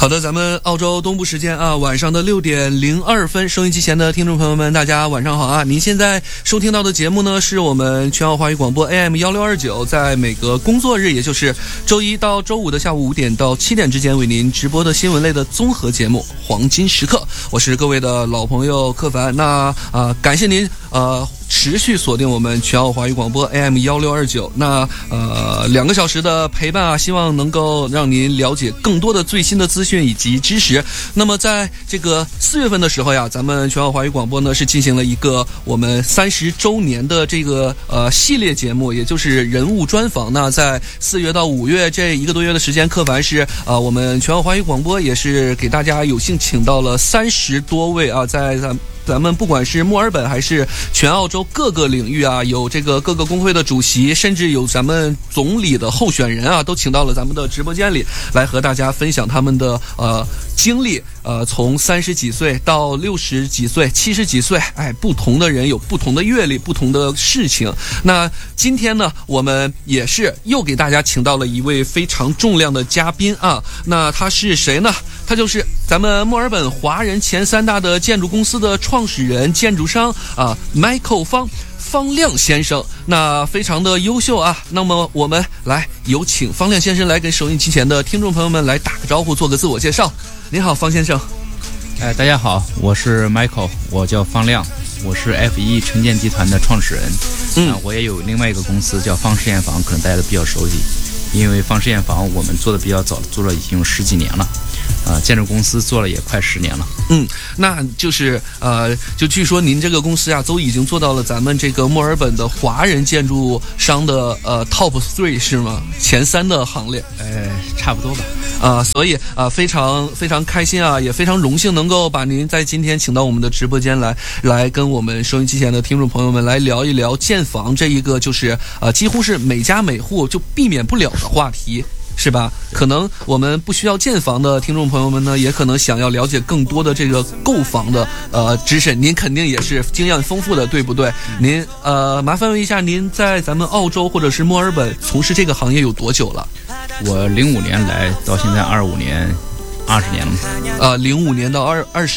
好的，咱们澳洲东部时间啊，晚上的6点02分，收音机前的听众朋友们，大家晚上好啊！您现在收听到的节目呢，是我们全澳华语广播 AM1629，在每个工作日，也就是周一到周五的下午5点到7点之间，为您直播的新闻类的综合节目《黄金时刻》，我是各位的老朋友柯凡。那感谢您持续锁定我们全澳华语广播 AM1629，那2个小时的陪伴啊，希望能够让您了解更多的最新的资讯以及知识。那么在这个4月份的时候呀，咱们全澳华语广播呢是进行了一个我们30周年的这个系列节目，也就是人物专访。那在4月到5月这1个多月的时间，柯凡是我们全澳华语广播也是给大家有幸请到了30多位啊，在咱们不管是墨尔本还是全澳洲各个领域啊，有这个各个工会的主席，甚至有咱们总理的候选人啊，都请到了咱们的直播间里来和大家分享他们的经历。从30几岁到60几岁、70几岁，不同的人有不同的阅历、不同的事情。那今天呢，我们也是又给大家请到了一位非常重量的嘉宾啊。那他是谁呢？他就是咱们墨尔本华人前3大的建筑公司的创始人、建筑商啊 ，Michael 方亮先生。那非常的优秀啊。那么我们来有请方亮先生来跟收音机前的听众朋友们来打个招呼，做个自我介绍。您好，方先生。 大家好，我是 Michael， 我叫方亮，我是 F1 城建集团的创始人。我也有另外一个公司叫方实验房，可能大家都比较熟悉，因为方实验房我们做的比较早，做了已经有10几年了。建筑公司做了也快10年了。 那就是就据说您这个公司啊，都已经做到了咱们这个墨尔本的华人建筑商的top 3是吗？前3的行列。 差不多吧。 所以非常非常开心啊，也非常荣幸能够把您在今天请到我们的直播间来跟我们收音机前的听众朋友们来聊一聊建房这一个就是几乎是每家每户就避免不了的话题。是吧？可能我们不需要建房的听众朋友们呢，也可能想要了解更多的这个购房的知识。您肯定也是经验丰富的，对不对？您麻烦问一下，您在咱们澳洲或者是墨尔本从事这个行业有多久了？ 我05年来到现在25年，20年了。 05年到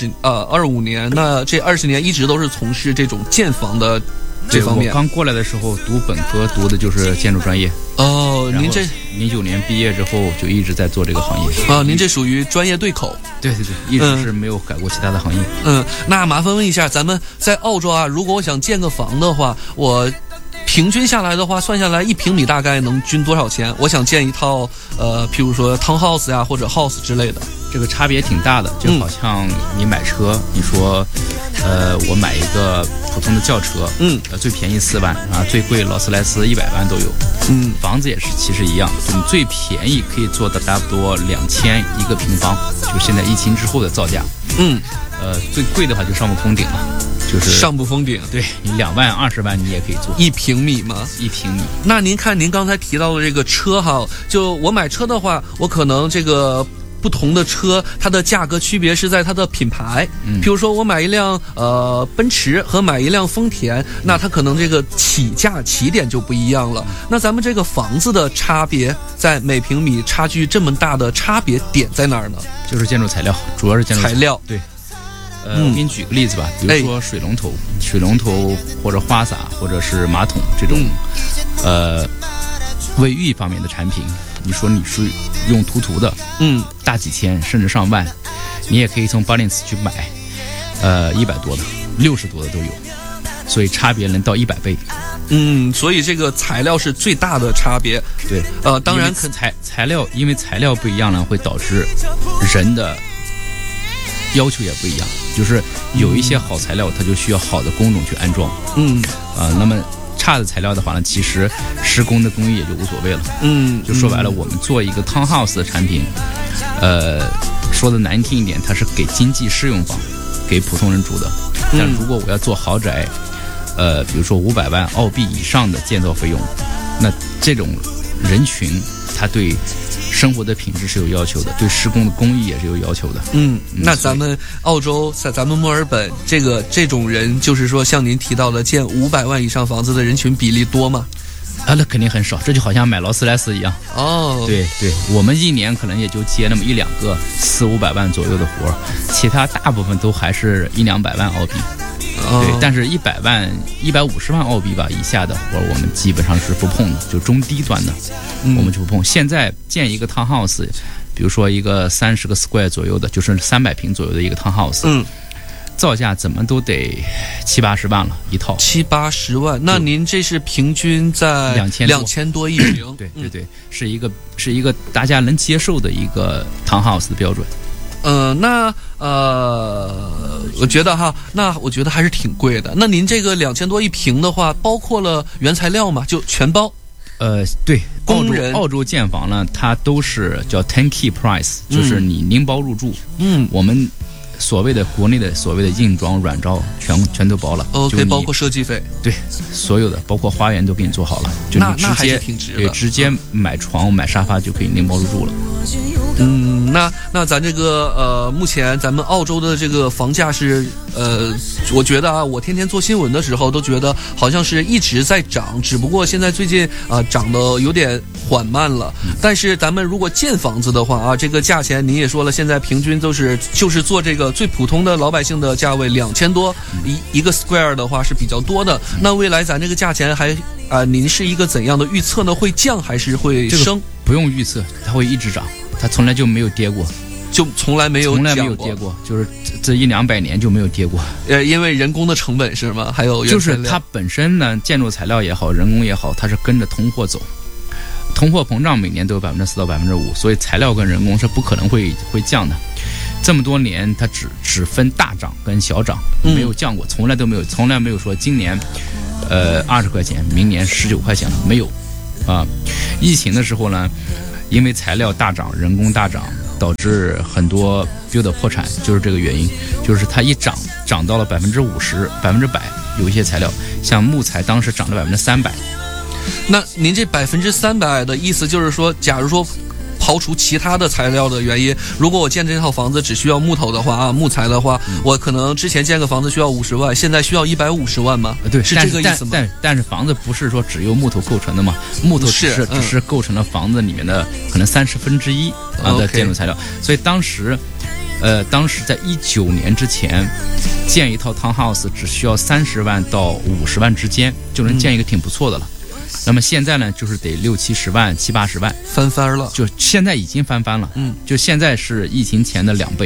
25年，那这20年一直都是从事这种建房的这方面。 我刚过来的时候读本科读的就是建筑专业。 您这 09年毕业之后就一直在做这个行业。 您这属于专业对口。 对，一直是没有改过其他的行业。 那麻烦问一下，咱们在澳洲啊，如果我想建个房的话，我平均下来的话，算下来1平米大概能均多少钱？我想建一套譬如说 townhouse 呀或者 house 之类的。 这个差别挺大的，就好像你买车，你说我买一个普通的轿车，最便宜4万啊，最贵劳斯莱斯100万都有。房子也是其实一样，就你最便宜可以做到差不多2000一个平方，就是现在疫情之后的造价。最贵的话就上不封顶了。就是上不封顶， 对，你2万20万你也可以做 1平米吗 ？1平米。 那您看，您刚才提到的这个车哈，就我买车的话，我可能这个不同的车，它的价格区别是在它的品牌。比如说我买一辆奔驰和买一辆丰田，那它可能这个起点就不一样了。那咱们这个房子的差别，在每平米差距这么大的差别点在哪儿呢？ 就是建筑材料，主要是建筑材料。 对。我给你举个例子吧，比如说水龙头或者花洒或者是马桶这种卫浴方面的产品，你说你是用涂的，大几千甚至上万，你也可以从Bunnings去买，100多的、60多的都有，所以差别能到100倍。 所以这个材料是最大的差别。 对， 当然材料，因为材料不一样呢，会导致人的要求也不一样，就是有一些好材料，它就需要好的工种去安装。那么差的材料的话呢，其实施工的工艺也就无所谓了。就说白了，我们做一个 townhouse 的产品，说的难听一点，它是给经济适用房，给普通人住的。但如果我要做豪宅，比如说500万澳币以上的建造费用，那这种人群，他对生活的品质是有要求的，对施工的工艺也是有要求的。 那咱们澳洲，在咱们墨尔本，这种人，就是说像您提到的建500万以上房子的人群比例多吗？ 那肯定很少，这就好像买劳斯莱斯一样。 哦， 对，我们一年可能也就接那么1-2个400-500万左右的活，其他大部分都还是100-200万澳币。对，但是100万、150万澳币吧以下的活，我们基本上是不碰的，就中低端的，我们就不碰。现在建一个 townhouse， 比如说一个30个 square 左右的，就是300平左右的一个 townhouse，造价怎么都得70-80万了一套 ，70-80万。那您这是平均在2000多一平？ 对，是一个大家能接受的一个 townhouse 的标准。 我觉得还是挺贵的。那您这个2000多一平的话，包括了原材料吗？就全包？ 对， 工人澳洲建房呢，它都是叫 10K price， 就是你拎包入住。我们所谓的国内的所谓的硬装软装全都包了。 OK， 包括设计费。 对，所有的包括花园都给你做好了，就你直接那还是挺值的。 对，直接买床买沙发就可以拎包入住了。 那咱这个目前咱们澳洲的这个房价是我觉得啊，我天天做新闻的时候都觉得好像是一直在涨，只不过现在最近涨得有点缓慢了。但是咱们如果建房子的话啊，这个价钱您也说了，现在平均就是做这个最普通的老百姓的价位2000多一个 square 的话是比较多的。那未来咱这个价钱还您是一个怎样的预测呢？会降还是会升？ 这个不用预测，它会一直涨。它从来就没有跌过， 就从来没有跌过，就是这100-200年就没有跌过。 因为人工的成本是吗？还有就是它本身呢，建筑材料也好，人工也好，它是跟着通货走，通货膨胀每年都有4%到5%，所以材料跟人工是不可能会降的。这么多年，它只分大涨跟小涨，没有降过，从来没有说今年20块钱，明年19块钱了，没有啊。疫情的时候呢，因为材料大涨，人工大涨，导致很多 builder 破产，就是这个原因。就是它一涨到了50%、100%，有一些材料，像木材当时涨了300%。 那您这300%的意思就是说，假如说刨除其他的材料的原因，如果我建这套房子只需要木头的话啊，木材的话，我可能之前建个房子需要50万，现在需要150万吗？ 对， 是这个意思吗？ 但是房子不是说只由木头构成的嘛，木头只是构成了房子里面的可能1/30的建筑材料，所以当时在19年之前，建一套 townhouse 只需要30万到50万之间就能建一个挺不错的了。那么现在呢，就是得60-70万、70-80万， 翻番了。 就现在已经翻番了，就现在是疫情前的2倍，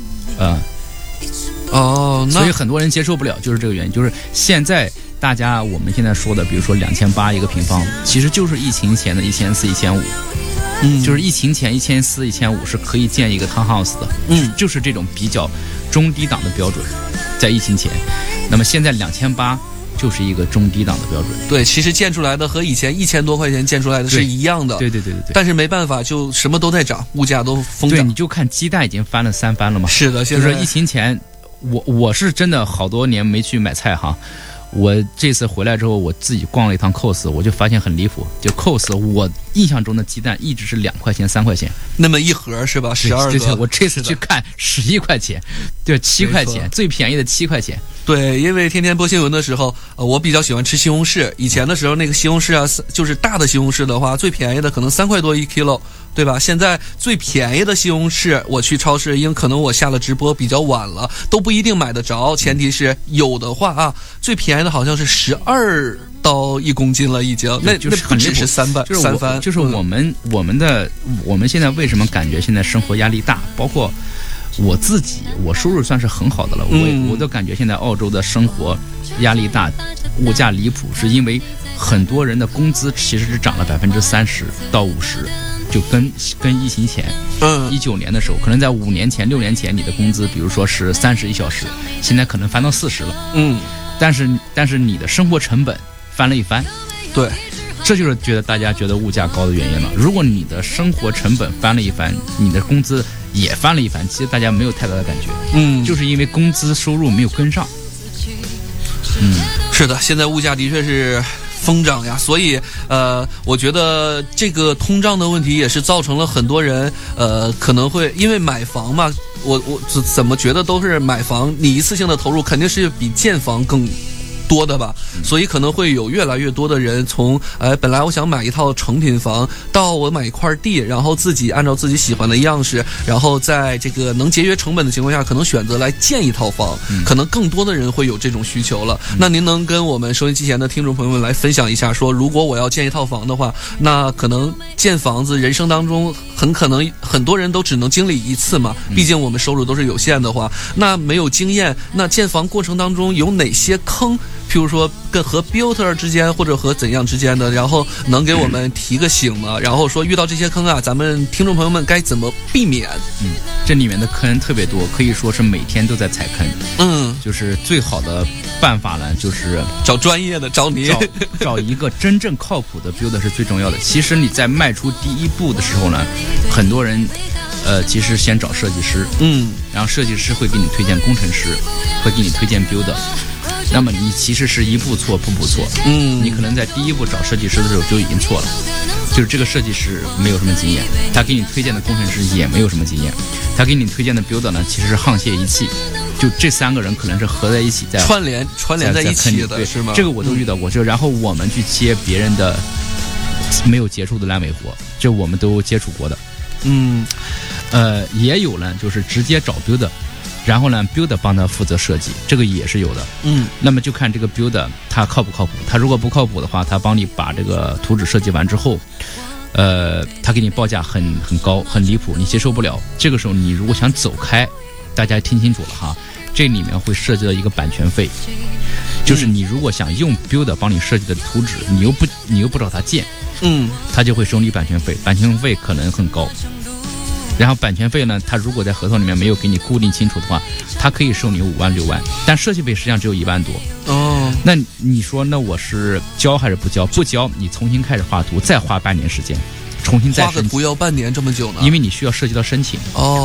所以很多人接受不了，就是这个原因。就是现在我们现在说的，比如说2800一个平方，其实就是疫情前的1400、1500，就是疫情前1400、1500是可以建一个 townhouse 的，就是这种比较中低档的标准，在疫情前。那么现在2800。就是一个中低档的标准。 对，其实建出来的和以前1000多块钱建出来的是一样的。 对。 但是没办法，就什么都在涨，物价都疯涨。 对，你就看鸡蛋已经翻了3番了嘛。 是的，现在就是疫情前，我是真的好多年没去买菜哈。我这次回来之后，我自己逛了一趟 Coles， 我就发现很离谱。就 Coles， 我印象中的鸡蛋一直是2块钱、3块钱， 那么一盒是吧？12个。 对，我这次去看11块钱，对，7块钱，最便宜的7块钱。 对，因为天天播新闻的时候，我比较喜欢吃西红柿。以前的时候，那个西红柿啊，就是大的西红柿的话，最便宜的可能3块多1 kilo， 对吧？现在最便宜的西红柿，我去超市，因为可能我下了直播比较晚了，都不一定买得着。前提是有的话啊，最便宜的好像是12到1公斤了，已经。那不只是3番， 就是我们现在为什么感觉现在生活压力大，包括。我自己，我收入算是很好的了，我都感觉现在澳洲的生活压力大，物价离谱，是因为很多人的工资其实是涨了30%到50%，就跟疫情前，19年的时候，可能在5年前、6年前，你的工资比如说是31小时，现在可能翻到40了，但是你的生活成本翻了一番， 对。 这就是大家觉得物价高的原因了。如果你的生活成本翻了一番，你的工资也翻了一番，其实大家没有太大的感觉，就是因为工资收入没有跟上。 是的，现在物价的确是疯涨呀，所以我觉得这个通胀的问题也是造成了很多人可能会因为买房嘛，我怎么觉得都是买房，你一次性的投入肯定是比建房多的吧，所以可能会有越来越多的人从本来我想买一套成品房，到我买一块地，然后自己按照自己喜欢的样式，然后在这个能节约成本的情况下，可能选择来建一套房，可能更多的人会有这种需求了。那您能跟我们收音机前的听众朋友们来分享一下，说如果我要建一套房的话，那可能建房子人生当中很可能很多人都只能经历一次嘛，毕竟我们收入都是有限的话，那没有经验，那建房过程当中有哪些坑？譬如说和 builder 之间或者和怎样之间的，然后能给我们提个醒吗？然后说遇到这些坑啊，咱们听众朋友们该怎么避免？ 这里面的坑特别多，可以说是每天都在踩坑。就是最好的办法呢，就是找专业的，找你找一个真正靠谱的 builder 是最重要的。其实你在迈出第一步的时候呢，很多人其实先找设计师，然后设计师会给你推荐工程师，会给你推荐 builder。那么你其实是一步错步步错，你可能在第一步找设计师的时候就已经错了，就是这个设计师没有什么经验，他给你推荐的工程师也没有什么经验，他给你推荐的 builder 呢其实是沆瀣一气，就这三个人可能是合在一起在串联在一起的，是吗？ 这个我都遇到过，就然后我们去接别人的没有结束的烂尾活，这我们都接触过的。也有呢，就是直接找 builder。然后呢 ，builder 帮他负责设计，这个也是有的。那么就看这个 builder 他靠不靠谱。他如果不靠谱的话，他帮你把这个图纸设计完之后，他给你报价很高，很离谱，你接受不了。这个时候你如果想走开，大家听清楚了哈，这里面会涉及到一个版权费，就是你如果想用 builder 帮你设计的图纸，你又不找他建，他就会收你版权费，版权费可能很高。然后版权费呢，他如果在合同里面没有给你固定清楚的话，他可以收你5万6万，但设计费实际上只有1万多。那你说那我是交还是不交？不交，你重新开始画图，再花半年时间，重新再画个图要半年这么久呢？ 因为你需要涉及到申请。